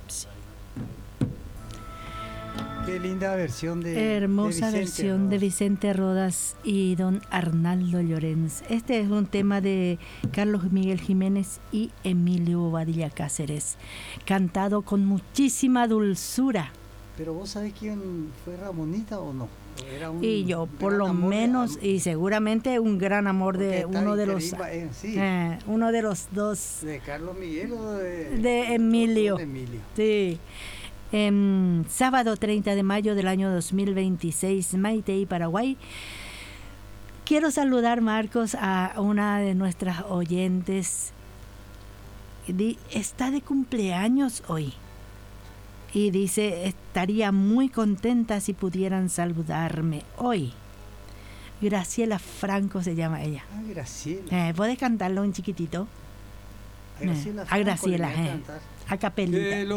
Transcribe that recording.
Sí. Qué linda versión de Hermosa de Vicente versión de Rodas. Vicente Rodas y don Arnaldo Llorens. Este es un tema de Carlos Miguel Jiménez y Emilio Bobadilla Cáceres, cantado con muchísima dulzura. Pero vos sabés quién fue Ramonita o no. Era un Y yo, por gran lo amor menos, y seguramente un gran amor de porque uno de está los increíble, sí, uno de los dos de Carlos Miguel o de Emilio. de Emilio. Sí. Sábado 30 de mayo del año 2026, Maitei, Paraguay. Quiero saludar, Marcos, a una de nuestras oyentes. Está de cumpleaños hoy. Y dice, estaría muy contenta si pudieran saludarme hoy. Graciela Franco se llama ella. Ah, Graciela. ¿Puedes cantarlo un chiquitito? A Graciela A Franco le Graciela, voy a cantar. a capelita.